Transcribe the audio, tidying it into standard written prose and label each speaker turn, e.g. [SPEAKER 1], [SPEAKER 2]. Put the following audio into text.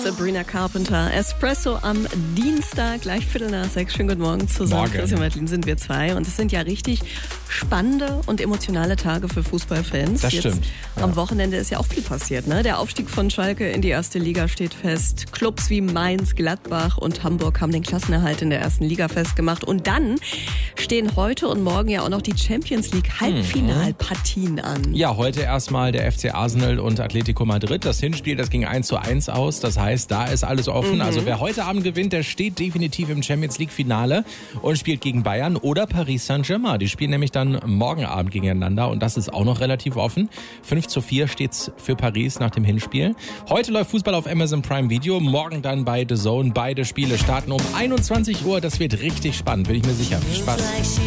[SPEAKER 1] Sabrina Carpenter. Espresso am Dienstag, gleich 5:45. Schönen guten Morgen zusammen.
[SPEAKER 2] Morgen.
[SPEAKER 1] Christian Martin sind wir zwei. Und es sind ja richtig spannende und emotionale Tage für Fußballfans.
[SPEAKER 2] Das stimmt.
[SPEAKER 1] Ja. Am Wochenende ist ja auch viel passiert. Ne? Der Aufstieg von Schalke in die erste Liga steht fest. Clubs wie Mainz, Gladbach und Hamburg haben den Klassenerhalt in der ersten Liga festgemacht. Und dann stehen heute und morgen ja auch noch die Champions League Halbfinalpartien an.
[SPEAKER 2] Ja, heute erstmal der FC Arsenal und Atletico Madrid. Das Hinspiel, das ging 1:1 aus. Das heißt, da ist alles offen. Also wer heute Abend gewinnt, der steht definitiv im Champions League Finale und spielt gegen Bayern oder Paris Saint-Germain. Die spielen nämlich dann morgen Abend gegeneinander und das ist auch noch relativ offen. 5:4 steht's für Paris nach dem Hinspiel. Heute läuft Fußball auf Amazon Prime Video, morgen dann bei The Zone. Beide Spiele starten um 21 Uhr. Das wird richtig spannend, bin ich mir sicher. Viel Spaß.